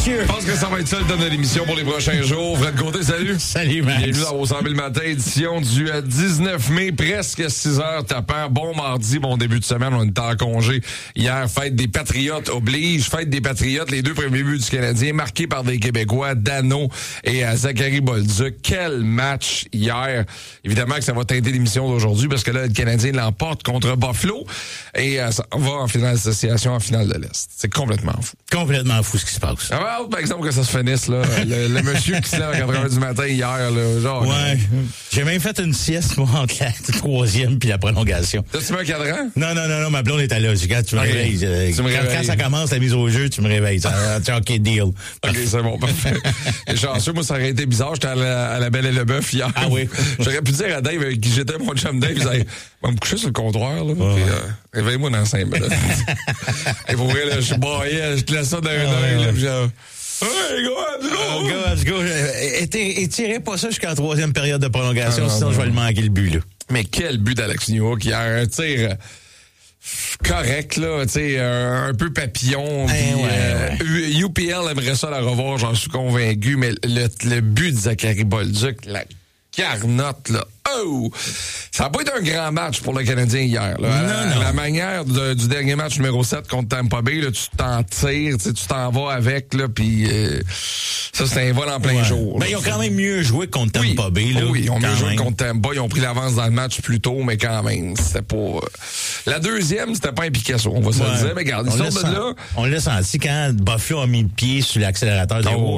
messieurs. Je pense que ça va être ça le thème de l'émission pour les prochains jours. Fred Côté, salut. Salut, Max. Bienvenue dans vos 100 000 matin, édition du 19 mai, presque 6 heures tapant. Bon mardi, bon début de semaine. On était en congé hier. Fête des Patriotes oblige. Fête des Patriotes, les deux premiers buts du Canadien, marqués par des Québécois, Dano et Zachary Bolduc. Quel match hier. Évidemment que ça va teinter l'émission d'aujourd'hui parce que là, le Canadien l'emporte contre Buffalo et ça va en finale d'association, en finale de l'Est. C'est complètement fou. Complètement fou ce qui se passe. Ah, par exemple, que ça se finisse, là. Le monsieur qui se lève à 4h du matin hier, là, genre. Ouais. J'ai même fait une sieste, moi, entre la troisième puis la prolongation. T'as-tu mis un cadran? Non, ma blonde était là. Quand tu me réveilles. Quand ça commence, la mise au jeu, tu me réveilles. OK, deal. OK, c'est bon, parfait. Chanceux, moi, ça aurait été bizarre. J'étais à la Belle et le Bœuf hier. Ah oui? J'aurais pu dire à Dave, avec qui j'étais, mon chum Dave, il disait, va me coucher sur le comptoir, là. Puis, réveille-moi dans 5 minutes. Et pour vrai, là, je braillais, je te laisse ça d'un œil, là, puis genre, hey, let's go. Étirez pas ça jusqu'à la troisième période de prolongation, sinon je vais le manquer le but, là. Mais quel but d'Alex Newhook hier, un tir correct, là, tu sais, un peu papillon. UPL aimerait ça la revoir, j'en suis convaincu, mais le but de Zachary Bolduc, la carnotte, là, oh! Ça n'a pas été un grand match pour le Canadien hier. Là. Non. La manière du dernier match numéro 7 contre Tampa Bay, là, tu t'en tires, tu t'en vas avec, là, puis ça, c'est un vol en plein jour. Ben, ils ont quand même mieux joué contre Tampa Bay. Là, oui, ils ont mieux joué même. contre Tampa. Ils ont pris l'avance dans le match plus tôt, mais quand même, c'était pas... La deuxième, c'était pas un Picasso, on va se le dire. Mais regarde, ils sortent de là... On l'a senti quand Buffalo a mis le pied sur l'accélérateur.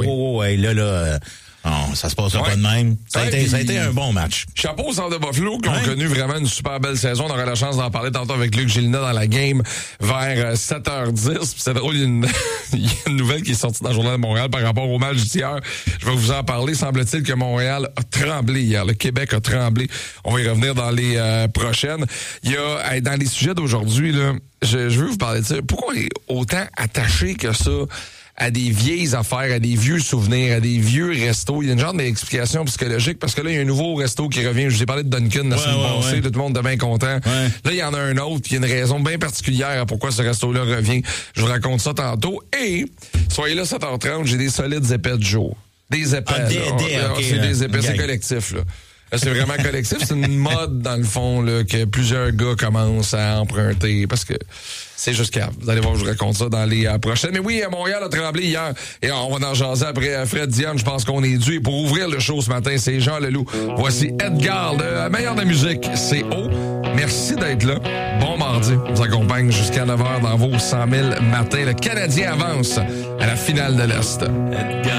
Non, ça se passera pas de même. Ça a été un bon match. Chapeau au centre de Buffalo qui ont connu vraiment une super belle saison. On aura la chance d'en parler tantôt avec Luc Gélina dans la game vers 7h10. Puis c'est drôle, il y a une nouvelle qui est sortie dans le Journal de Montréal par rapport au match d'hier. Je vais vous en parler. Semble-t-il que Montréal a tremblé hier. Le Québec a tremblé. On va y revenir dans les prochaines. Il y a, dans les sujets d'aujourd'hui, là, je veux vous parler de ça. Pourquoi on est autant attaché que ça à des vieilles affaires, à des vieux souvenirs, à des vieux restos? Il y a une genre d'explication psychologique parce que là, il y a un nouveau resto qui revient. Je vous ai parlé de Duncan la semaine passée. Tout le monde est bien content. Ouais. Là, il y en a un autre. Il y a une raison bien particulière à pourquoi ce resto-là revient. Je vous raconte ça tantôt. Et, soyez là 7h30, j'ai des solides épais de jour. Des épais. C'est des épais, c'est collectif, là. C'est vraiment collectif. C'est une mode, dans le fond, là, que plusieurs gars commencent à emprunter parce que c'est juste cave. Vous allez voir, je vous raconte ça dans les prochaines. Mais oui, Montréal a tremblé hier. Et on va en jaser après Fred Diane. Je pense qu'on est dû. Et pour ouvrir le show ce matin, c'est Jean Leloup. Voici Edgar, le meilleur de la musique. C'est haut. Merci d'être là. Bon mardi. On vous accompagne jusqu'à 9h dans vos 100 000 matins. Le Canadien avance à la finale de l'Est. Edgar.